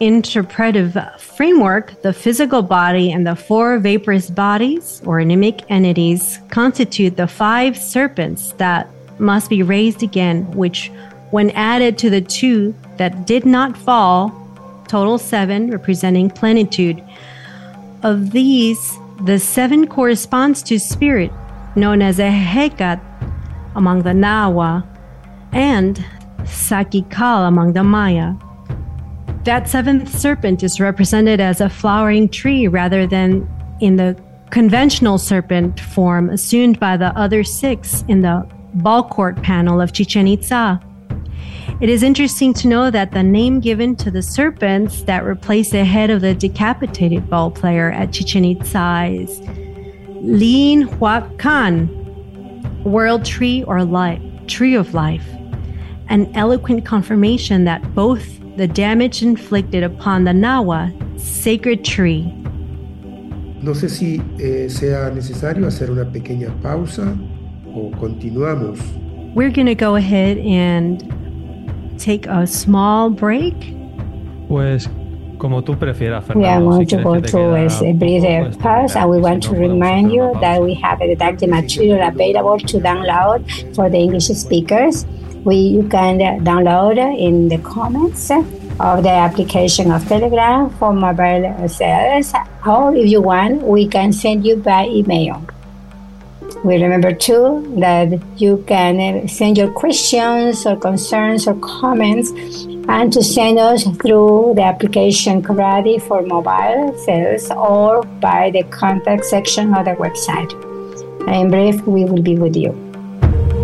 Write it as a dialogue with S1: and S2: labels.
S1: interpretive framework, the physical body and the four vaporous bodies or anemic entities constitute the five serpents that must be raised again, which, when added to the two that did not fall, total 7, representing plenitude. Of these, the 7 corresponds to spirit, known as a Hecat among the Nahua, and Sakikal among the Maya. That 7th serpent is represented as a flowering tree rather than in the conventional serpent form assumed by the other 6 in the ball court panel of Chichen Itza. It is interesting to know that the name given to the serpents that replace the head of the decapitated ball player at Chichen Itza is Lin Huacan, World Tree or Life, Tree of Life, an eloquent confirmation that both the damage inflicted upon the Nahua sacred tree.
S2: No sé si sea necesario hacer una pequeña pausa o continuamos.
S1: We're going to go ahead and take a small break.
S3: Pues como tú prefieras, Fernando.
S4: We are going
S3: Si
S4: to go
S3: quieres que te
S4: to
S3: queda
S4: a brief
S3: poco,
S4: pause, and we want
S3: si
S4: to
S3: no, podemos
S4: remind
S3: hacer
S4: you
S3: una
S4: that
S3: pausa.
S4: we have a didactic material available to download for the English speakers. You can download in the comments of the application of Telegram for mobile cells, or if you want, we can send you by email. We remember too that you can send your questions or concerns or comments and to send us through the application Karate for mobile cells or by the contact section of the website. In brief, we will be with you.